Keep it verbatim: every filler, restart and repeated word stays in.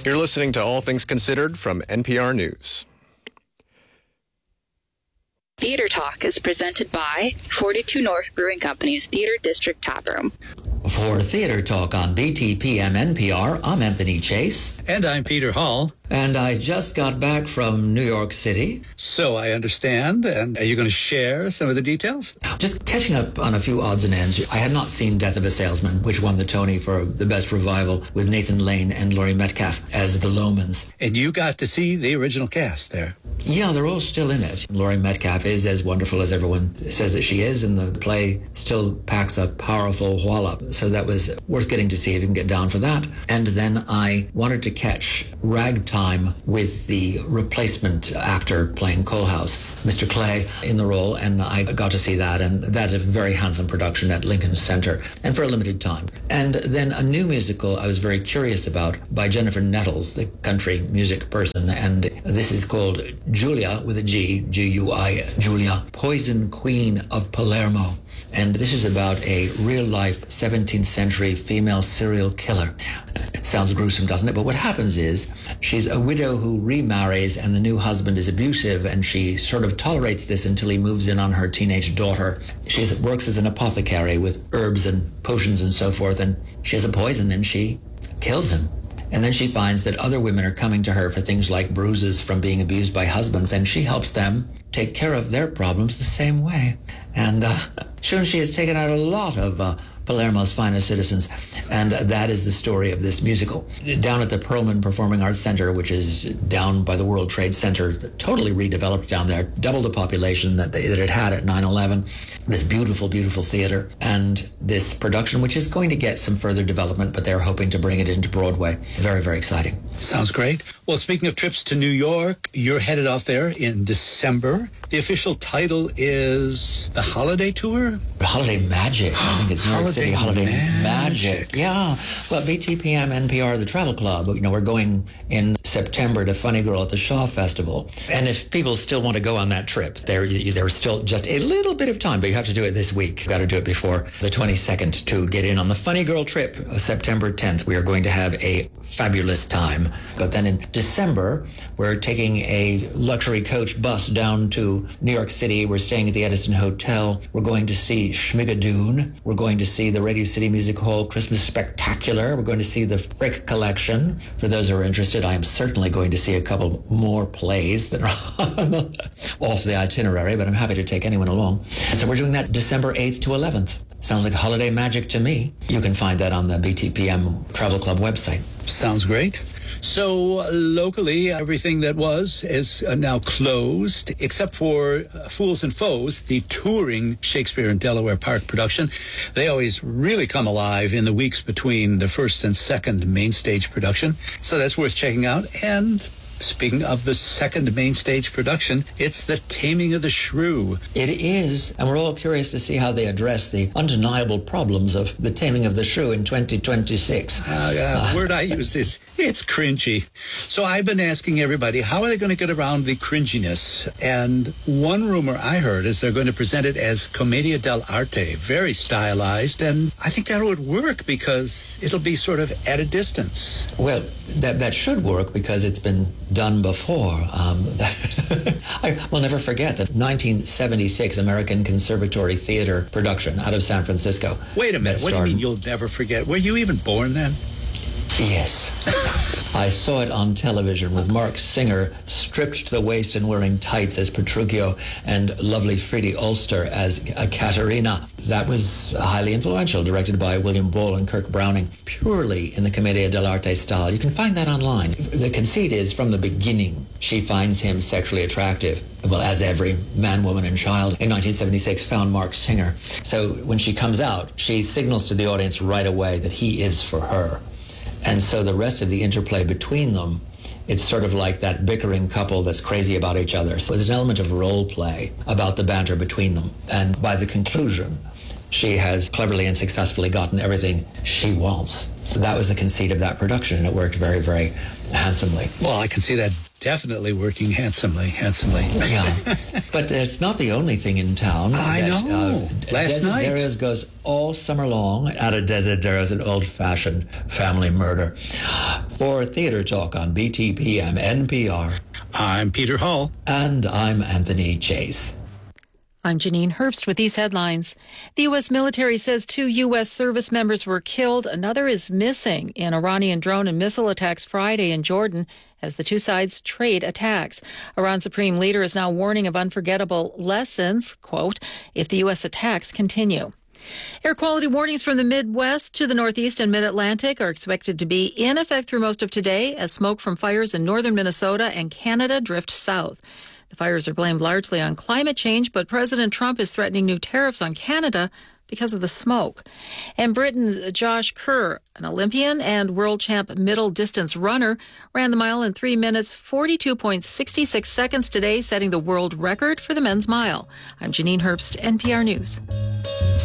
You're listening to All Things Considered from N P R News. Theater Talk is presented by forty-two North Brewing Company's Theater District Tap Room. For Theater Talk on B T P M N P R, I'm Anthony Chase. And I'm Peter Hall. And I just got back from New York City. So I understand. And are you going to share some of the details? Just catching up on a few odds and ends. I had not seen Death of a Salesman, which won the Tony for the best revival, with Nathan Lane and Laurie Metcalf as the Lomans. And you got to see the original cast there. Yeah, they're all still in it. Laurie Metcalf is as wonderful as everyone says that she is, and the play still packs a powerful wallop. So that was worth getting to see if you can get down for that. And then I wanted to catch Ragtime with the replacement actor playing Coalhouse, Mister Clay, in the role, and I got to see that, and that is a very handsome production at Lincoln Center, and for a limited time. And then a new musical I was very curious about by Jennifer Nettles, the country music person, and this is called Julia, with a G, G U I, Julia, Poison Queen of Palermo. And this is about a real-life seventeenth century female serial killer. Sounds gruesome, doesn't it? But what happens is she's a widow who remarries, and the new husband is abusive, and she sort of tolerates this until he moves in on her teenage daughter. She works as an apothecary with herbs and potions and so forth, and she has a poison, and she kills him. And then she finds that other women are coming to her for things like bruises from being abused by husbands, and she helps them take care of their problems the same way. And uh, sure, she has taken out a lot of uh, Palermo's finest citizens, and that is the story of this musical. Down at the Perlman Performing Arts Center, which is down by the World Trade Center, totally redeveloped down there, double the population that, they, that it had at nine eleven, this beautiful, beautiful theater, and this production, which is going to get some further development, but they're hoping to bring it into Broadway. Very, very exciting. Sounds great. Well, speaking of trips to New York, you're headed off there in December. The official title is the Holiday Tour? Holiday Magic. I think it's New York City Holiday Magic. Magic. Yeah. Well, B T P M N P R, the travel club, you know, we're going in September to Funny Girl at the Shaw Festival. And if people still want to go on that trip, there, there's still just a little bit of time, but you have to do it this week. You've got to do it before the twenty-second to get in on the Funny Girl trip. September tenth, we are going to have a fabulous time. But then in December, we're taking a luxury coach bus down to New York City. We're staying at the Edison Hotel. We're going to see Schmigadoon. We're going to see the Radio City Music Hall Christmas Spectacular. We're going to see the Frick Collection. For those who are interested, I am certainly going to see a couple more plays that are off the itinerary, but I'm happy to take anyone along. And so we're doing that December eighth to eleventh. Sounds like holiday magic to me. You can find that on the B T P M Travel Club website. Sounds great. So locally, everything that was is now closed, except for Fools and Foes, the touring Shakespeare in Delaware Park production. They always really come alive in the weeks between the first and second main stage production. So that's worth checking out. And speaking of the second main stage production, it's The Taming of the Shrew. It is, and we're all curious to see how they address the undeniable problems of The Taming of the Shrew in twenty twenty-six. Uh, uh, the word I use is, it's cringy. So I've been asking everybody, how are they going to get around the cringiness? And one rumor I heard is they're going to present it as Commedia dell'arte, very stylized, and I think that would work because it'll be sort of at a distance. Well, that, that should work because it's been done before. Um, I will never forget that nineteen seventy-six American Conservatory Theater production out of San Francisco. Wait a minute, what do you mean you'll never forget? Were you even born then? Yes. I saw it on television with Mark Singer stripped to the waist and wearing tights as Petruchio and lovely Freddie Ulster as a Caterina. That was highly influential, directed by William Ball and Kirk Browning, purely in the Commedia dell'arte style. You can find that online. The conceit is, from the beginning, she finds him sexually attractive. Well, as every man, woman, and child in nineteen seventy-six found Mark Singer. So when she comes out, she signals to the audience right away that he is for her. And so the rest of the interplay between them, it's sort of like that bickering couple that's crazy about each other. So there's an element of role play about the banter between them. And by the conclusion, she has cleverly and successfully gotten everything she wants. That was the conceit of that production, and it worked very, very handsomely. Well, I can see that definitely working handsomely, handsomely. Yeah, but it's not the only thing in town. I that, know. Uh, Last night. Desiderio's goes all summer long. Out of Desiderio's, an old-fashioned family murder. for Theatre Talk on B T P M N P R. I'm Peter Hall. And I'm Anthony Chase. I'm Janine Herbst with these headlines. The U S military says two U S service members were killed. Another is missing in Iranian drone and missile attacks Friday in Jordan as the two sides trade attacks. Iran's supreme leader is now warning of unforgettable lessons, quote, if the U S attacks continue. Air quality warnings from the Midwest to the Northeast and Mid-Atlantic are expected to be in effect through most of today as smoke from fires in northern Minnesota and Canada drift south. The fires are blamed largely on climate change, but President Trump is threatening new tariffs on Canada because of the smoke. And Britain's Josh Kerr, an Olympian and world champ middle distance runner, ran the mile in three minutes, forty-two point six six seconds today, setting the world record for the men's mile. I'm Janine Herbst, N P R News.